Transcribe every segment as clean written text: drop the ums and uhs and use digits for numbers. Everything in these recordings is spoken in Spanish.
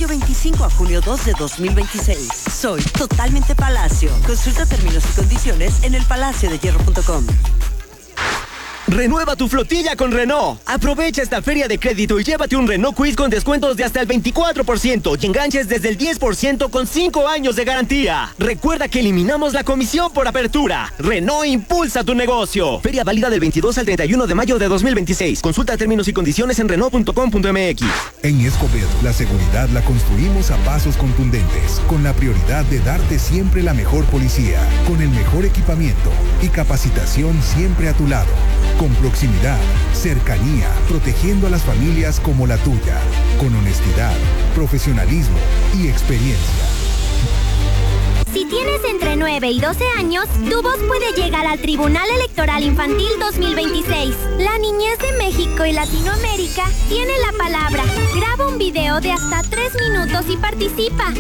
mayo 25 a junio 2 de 2026. Soy totalmente Palacio. Consulta términos y condiciones en elpalaciodehierro.com. Renueva tu flotilla con Renault. Aprovecha esta feria de crédito y llévate un Renault Kwid con descuentos de hasta el 24% y enganches desde el 10% con 5 años de garantía. Recuerda que eliminamos la comisión por apertura. Renault impulsa tu negocio. Feria válida del 22 al 31 de mayo de 2026. Consulta términos y condiciones en Renault.com.mx. En Escobedo, la seguridad la construimos a pasos contundentes, con la prioridad de darte siempre la mejor policía, con el mejor equipamiento y capacitación siempre a tu lado. Con proximidad, cercanía, protegiendo a las familias como la tuya, con honestidad, profesionalismo y experiencia. Si tienes entre 9 y 12 años, tu voz puede llegar al Tribunal Electoral Infantil 2026. La niñez de México y Latinoamérica tiene la palabra. Graba un video de hasta 3 minutos y participa.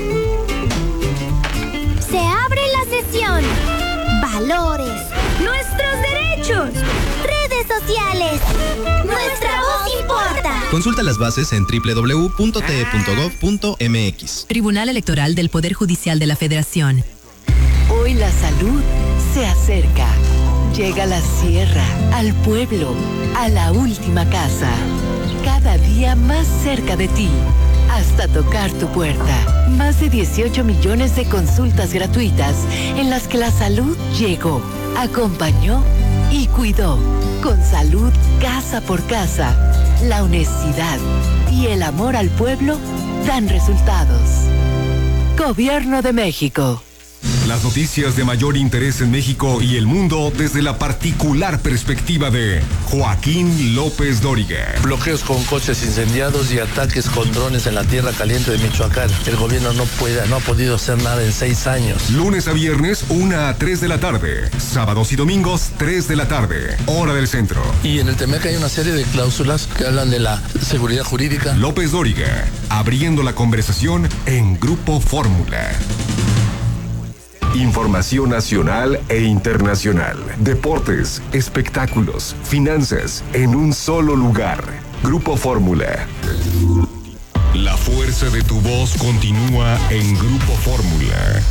Se abre la sesión. Valores. Nuestros derechos. Redes sociales. Nuestra voz importa. Consulta las bases en www.te.gov.mx. Tribunal Electoral del Poder Judicial de la Federación. Hoy la salud se acerca. Llega a la sierra, al pueblo, a la última casa. Cada día más cerca de ti. Hasta tocar tu puerta. Más de 18 millones de consultas gratuitas en las que la salud llegó, acompañó y cuidó. Con salud casa por casa, la honestidad y el amor al pueblo dan resultados. Gobierno de México. Las noticias de mayor interés en México y el mundo desde la particular perspectiva de Joaquín López Dóriga. Bloqueos con coches incendiados y ataques con drones en la tierra caliente de Michoacán. El gobierno no ha podido hacer nada en 6 años. Lunes a viernes, 1 a 3 de la tarde. Sábados y domingos, 3 de la tarde. Hora del centro. Y en el TEMEC hay una serie de cláusulas que hablan de la seguridad jurídica. López Dóriga, abriendo la conversación en Grupo Fórmula. Información nacional e internacional. Deportes, espectáculos, finanzas, en un solo lugar. Grupo Fórmula. La fuerza de tu voz continúa en Grupo Fórmula.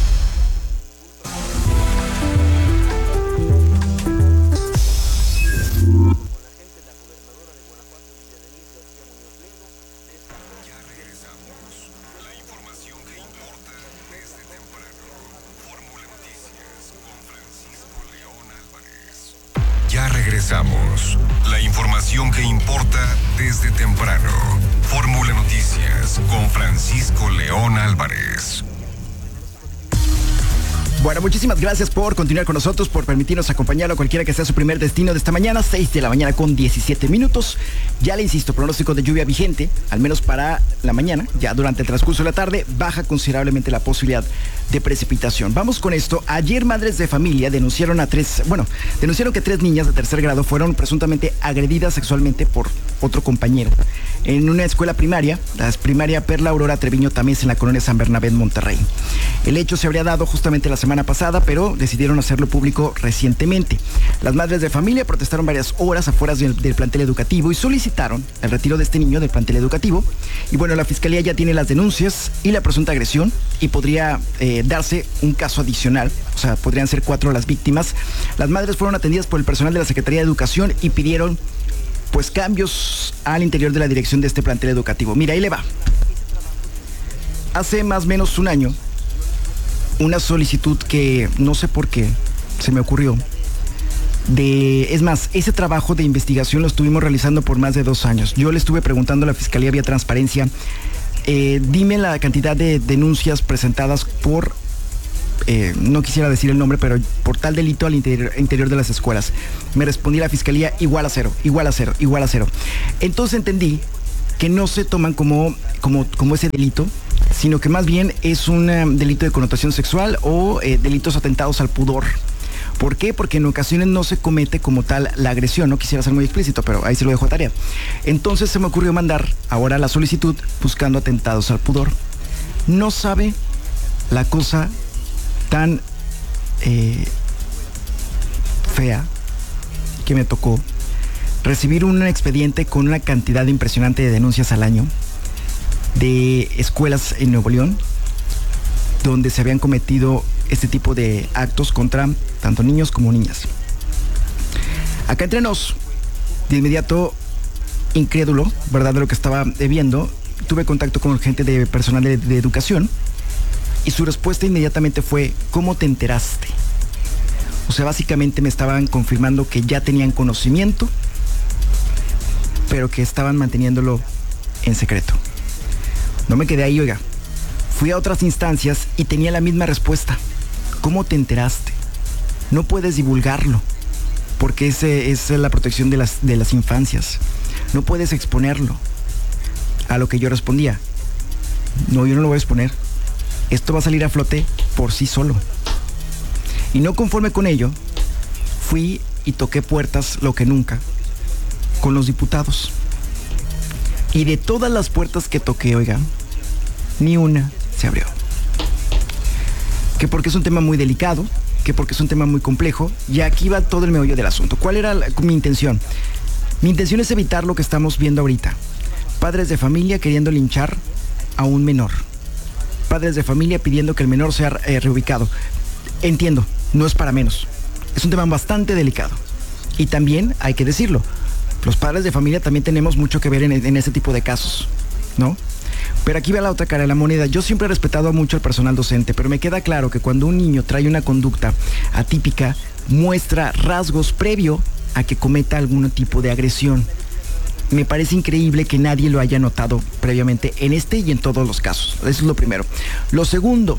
Ya regresamos. La información que importa desde temprano. Fórmula Noticias con Francisco León Álvarez. Bueno, muchísimas gracias por continuar con nosotros, por permitirnos acompañarlo a cualquiera que sea su primer destino de esta mañana, 6 de la mañana con 17 minutos. Ya le insisto, pronóstico de lluvia vigente, al menos para la mañana. Ya durante el transcurso de la tarde baja considerablemente la posibilidad de precipitación. Vamos con esto. Ayer madres de familia denunciaron que 3 niñas de tercer grado fueron presuntamente agredidas sexualmente por otro compañero en una escuela primaria, la primaria Perla Aurora Treviño Tamés, en la colonia San Bernabé, en Monterrey. El hecho se habría dado justamente la semana pasada, pero decidieron hacerlo público recientemente. Las madres de familia protestaron varias horas afuera del plantel educativo y solicitaron el retiro de este niño del plantel educativo. Y bueno, la fiscalía ya tiene las denuncias y la presunta agresión y podría darse un caso adicional. O sea, podrían ser 4 las víctimas. Las madres fueron atendidas por el personal de la Secretaría de Educación y pidieron pues cambios al interior de la dirección de este plantel educativo. Mira, ahí le va. Hace más o menos un año, una solicitud que no sé por qué se me ocurrió. Es más, ese trabajo de investigación lo estuvimos realizando por más de 2 años. Yo le estuve preguntando a la Fiscalía vía transparencia, dime la cantidad de denuncias presentadas por, no quisiera decir el nombre, pero por tal delito al interior de las escuelas. Me respondía la Fiscalía, igual a cero. Entonces entendí que no se toman como ese delito, sino que más bien es un delito de connotación sexual o delitos atentados al pudor. ¿Por qué? Porque en ocasiones no se comete como tal la agresión. No quisiera ser muy explícito, pero ahí se lo dejo a tarea. Entonces se me ocurrió mandar ahora la solicitud buscando atentados al pudor. No sabe la cosa tan fea que me tocó recibir un expediente con una cantidad impresionante de denuncias al año. de escuelas en Nuevo León donde se habían cometido este tipo de actos contra tanto niños como niñas. Acá entre nos, de inmediato, incrédulo, ¿verdad?, de lo que estaba viendo, tuve contacto con gente de personal de educación y su respuesta inmediatamente fue: ¿cómo te enteraste? O sea, básicamente me estaban confirmando que ya tenían conocimiento, pero que estaban manteniéndolo en secreto. No me quedé ahí, oiga. Fui a otras instancias y tenía la misma respuesta. ¿Cómo te enteraste? No puedes divulgarlo, porque ese es la protección de las infancias. No puedes exponerlo. A lo que yo respondía: no, yo no lo voy a exponer. Esto va a salir a flote por sí solo. Y no conforme con ello, fui y toqué puertas, lo que nunca, con los diputados. Y de todas las puertas que toqué, oigan, ni una se abrió. Que porque es un tema muy delicado, que porque es un tema muy complejo, y aquí va todo el meollo del asunto. ¿Cuál era mi intención? Mi intención es evitar lo que estamos viendo ahorita. Padres de familia queriendo linchar a un menor. Padres de familia pidiendo que el menor sea reubicado. Entiendo, no es para menos. Es un tema bastante delicado. Y también, hay que decirlo, los padres de familia también tenemos mucho que ver en ese tipo de casos, ¿no? Pero aquí va la otra cara de la moneda. Yo siempre he respetado mucho al personal docente, pero me queda claro que cuando un niño trae una conducta atípica, muestra rasgos previo a que cometa algún tipo de agresión. Me parece increíble que nadie lo haya notado previamente en este y en todos los casos. Eso es lo primero. Lo segundo,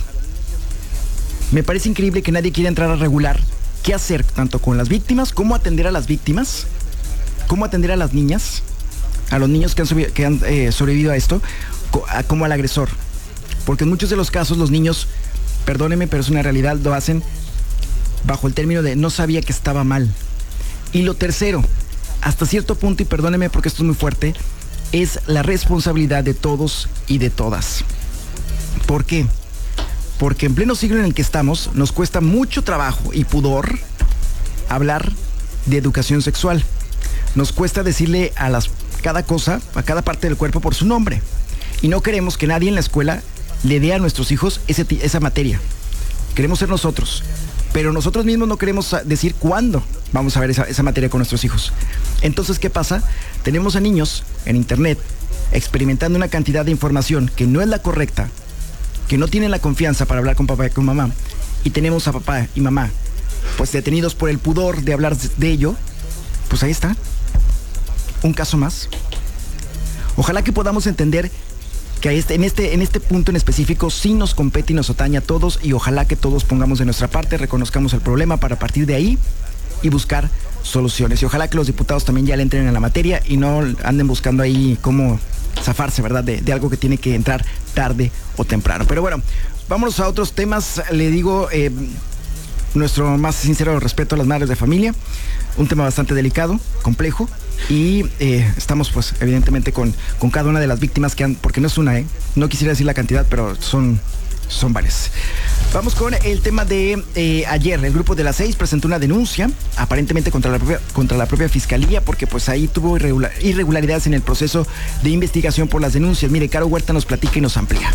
me parece increíble que nadie quiera entrar a regular qué hacer tanto con las víctimas, cómo atender a las víctimas, cómo atender a las niñas, a los niños que han sobrevivido a esto, como al agresor. Porque en muchos de los casos los niños, perdónenme, pero es una realidad, lo hacen bajo el término de no sabía que estaba mal. Y lo tercero, hasta cierto punto, y perdónenme porque esto es muy fuerte, es la responsabilidad de todos y de todas. ¿Por qué? Porque en pleno siglo en el que estamos, nos cuesta mucho trabajo y pudor hablar de educación sexual. Nos cuesta decirle a cada cosa, a cada parte del cuerpo por su nombre. Y no queremos que nadie en la escuela le dé a nuestros hijos esa materia. Queremos ser nosotros. Pero nosotros mismos no queremos decir cuándo vamos a ver esa materia con nuestros hijos. Entonces, ¿qué pasa? Tenemos a niños en internet experimentando una cantidad de información que no es la correcta, que no tienen la confianza para hablar con papá y con mamá, y tenemos a papá y mamá pues detenidos por el pudor de hablar de ello. Pues ahí está, un caso más. Ojalá que podamos entender que en este punto en específico sí nos compete y nos atañe a todos, y ojalá que todos pongamos de nuestra parte, reconozcamos el problema para partir de ahí y buscar soluciones. Y ojalá que los diputados también ya le entren a la materia y no anden buscando ahí cómo zafarse, ¿verdad?, de algo que tiene que entrar tarde o temprano. Pero bueno, vámonos a otros temas. Le digo nuestro más sincero respeto a las madres de familia. Un tema bastante delicado, complejo, y estamos pues evidentemente con cada una de las víctimas que han, porque no es una, no quisiera decir la cantidad, pero son varias. Vamos con el tema de ayer. El grupo de las 6 presentó una denuncia, aparentemente contra la propia fiscalía, porque pues ahí tuvo irregularidades en el proceso de investigación por las denuncias. Mire, Caro Huerta nos platica y nos amplía.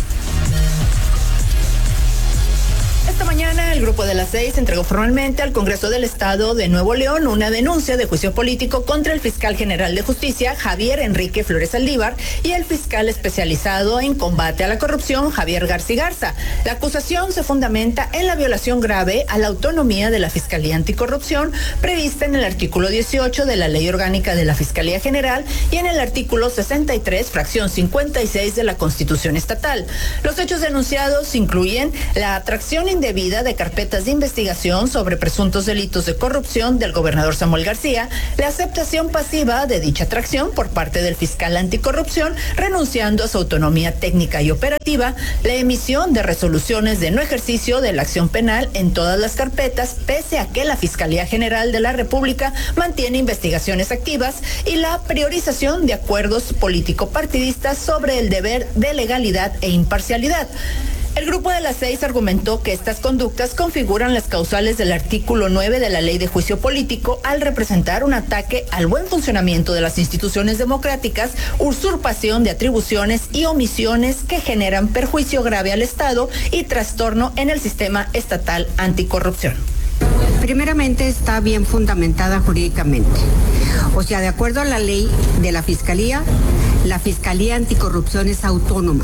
Esta mañana el grupo de las 6 entregó formalmente al Congreso del Estado de Nuevo León una denuncia de juicio político contra el fiscal general de justicia, Javier Enrique Flores Saldívar, y el fiscal especializado en combate a la corrupción, Javier García Garza. La acusación se fundamenta en la violación grave a la autonomía de la Fiscalía Anticorrupción prevista en el artículo 18 de la Ley Orgánica de la Fiscalía General y en el artículo 63, fracción 56 de la Constitución Estatal. Los hechos denunciados incluyen la atracción indebida de carpetas de investigación sobre presuntos delitos de corrupción del gobernador Samuel García, la aceptación pasiva de dicha atracción por parte del fiscal anticorrupción, renunciando a su autonomía técnica y operativa, la emisión de resoluciones de no ejercicio de la acción penal en todas las carpetas, pese a que la Fiscalía General de la República mantiene investigaciones activas, y la priorización de acuerdos político-partidistas sobre el deber de legalidad e imparcialidad. El Grupo de las 6 argumentó que estas conductas configuran las causales del artículo 9 de la Ley de Juicio Político al representar un ataque al buen funcionamiento de las instituciones democráticas, usurpación de atribuciones y omisiones que generan perjuicio grave al Estado y trastorno en el sistema estatal anticorrupción. Primeramente, está bien fundamentada jurídicamente. O sea, de acuerdo a la ley de la Fiscalía Anticorrupción es autónoma.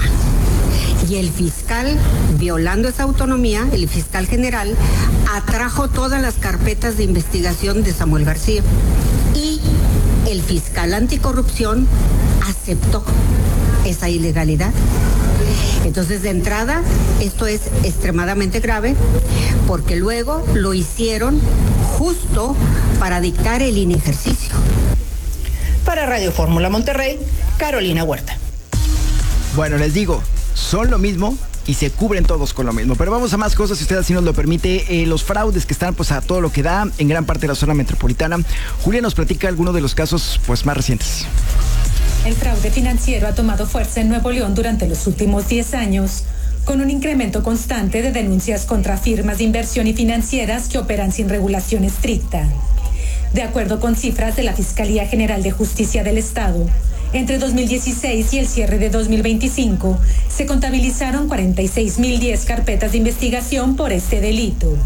Y el fiscal, violando esa autonomía, el fiscal general, atrajo todas las carpetas de investigación de Samuel García. Y el fiscal anticorrupción aceptó esa ilegalidad. Entonces, de entrada, esto es extremadamente grave porque luego lo hicieron justo para dictar el inejercicio. Para Radio Fórmula Monterrey, Carolina Huerta. Bueno, les digo, son lo mismo y se cubren todos con lo mismo. Pero vamos a más cosas, si usted así nos lo permite. Los fraudes que están pues a todo lo que da en gran parte de la zona metropolitana. Julia nos platica algunos de los casos pues más recientes. El fraude financiero ha tomado fuerza en Nuevo León durante los últimos 10 años, con un incremento constante de denuncias contra firmas de inversión y financieras que operan sin regulación estricta. De acuerdo con cifras de la Fiscalía General de Justicia del Estado, entre 2016 y el cierre de 2025, se contabilizaron 46.010 carpetas de investigación por este delito.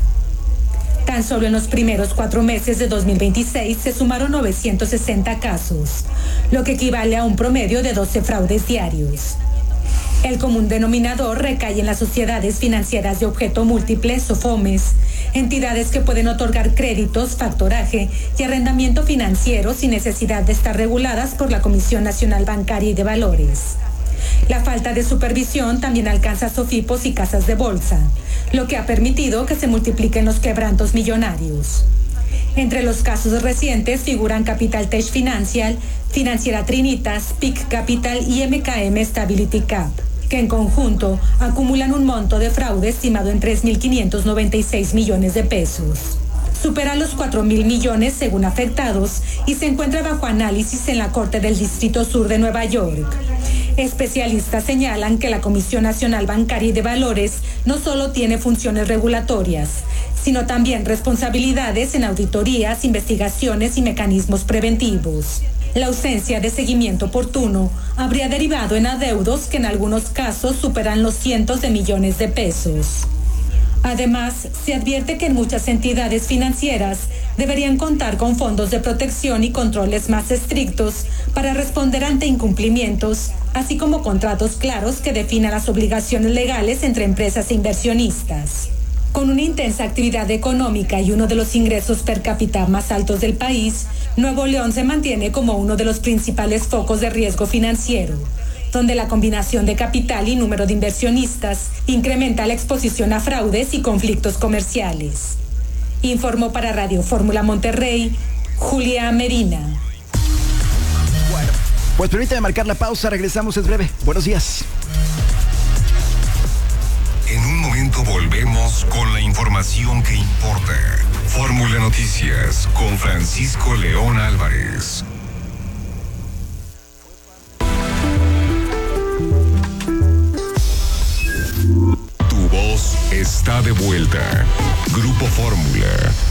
Tan solo en los primeros 4 meses de 2026 se sumaron 960 casos, lo que equivale a un promedio de 12 fraudes diarios. El común denominador recae en las sociedades financieras de objeto múltiple, SOFOMES, entidades que pueden otorgar créditos, factoraje y arrendamiento financiero sin necesidad de estar reguladas por la Comisión Nacional Bancaria y de Valores. La falta de supervisión también alcanza SOFIPOS y casas de bolsa, lo que ha permitido que se multipliquen los quebrantos millonarios. Entre los casos recientes figuran Capital Tech Financial, Financiera Trinitas, PIC Capital y MKM Stability Cap, que en conjunto acumulan un monto de fraude estimado en 3.596 millones de pesos. Supera los 4.000 millones según afectados y se encuentra bajo análisis en la Corte del Distrito Sur de Nueva York. Especialistas señalan que la Comisión Nacional Bancaria y de Valores no solo tiene funciones regulatorias, sino también responsabilidades en auditorías, investigaciones y mecanismos preventivos. La ausencia de seguimiento oportuno habría derivado en adeudos que en algunos casos superan los cientos de millones de pesos. Además, se advierte que en muchas entidades financieras deberían contar con fondos de protección y controles más estrictos para responder ante incumplimientos, así como contratos claros que definan las obligaciones legales entre empresas e inversionistas. Con una intensa actividad económica y uno de los ingresos per cápita más altos del país, Nuevo León se mantiene como uno de los principales focos de riesgo financiero, donde la combinación de capital y número de inversionistas incrementa la exposición a fraudes y conflictos comerciales. Informó para Radio Fórmula Monterrey, Julia Medina. Bueno, pues permítame marcar la pausa, regresamos, es breve. Buenos días. En un momento volvemos con la información que importa. Fórmula Noticias con Francisco León Álvarez. Tu voz está de vuelta. Grupo Fórmula.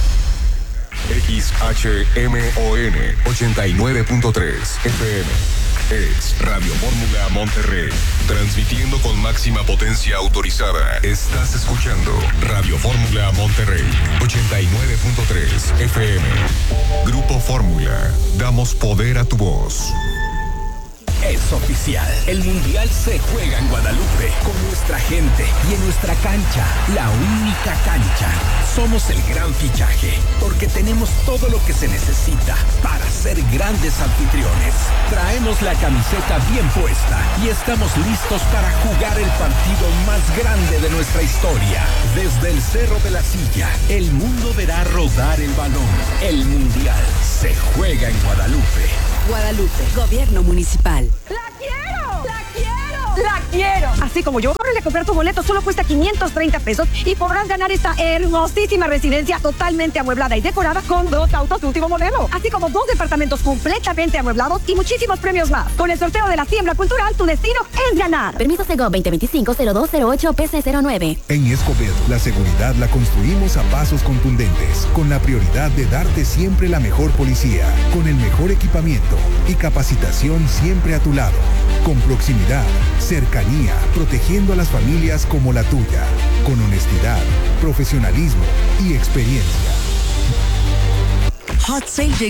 XHMON 89.3 FM. Es Radio Fórmula Monterrey. Transmitiendo con máxima potencia autorizada. Estás escuchando Radio Fórmula Monterrey 89.3 FM. Grupo Fórmula. Damos poder a tu voz. Es oficial. El Mundial se juega en Guadalupe, con nuestra gente y en nuestra cancha, la única cancha. Somos el gran fichaje, porque tenemos todo lo que se necesita para ser grandes anfitriones. Traemos la camiseta bien puesta y estamos listos para jugar el partido más grande de nuestra historia. Desde el Cerro de la Silla, el mundo verá rodar el balón. El Mundial se juega en Guadalupe. Guadalupe, Gobierno Municipal. ¡La quiero! ¡La quiero! la quiero. Así como yo, córrele a comprar tu boleto, solo cuesta 530 pesos y podrás ganar esta hermosísima residencia totalmente amueblada y decorada con 2 autos de último modelo, así como 2 departamentos completamente amueblados y muchísimos premios más. Con el sorteo de la siembra cultural, tu destino es ganar. Permiso Segov 2025-0208 PC09. En Escobedo, la seguridad la construimos a pasos contundentes, con la prioridad de darte siempre la mejor policía, con el mejor equipamiento y capacitación siempre a tu lado, con proximidad, cercanía, protegiendo a las familias como la tuya, con honestidad, profesionalismo y experiencia. Hot Sale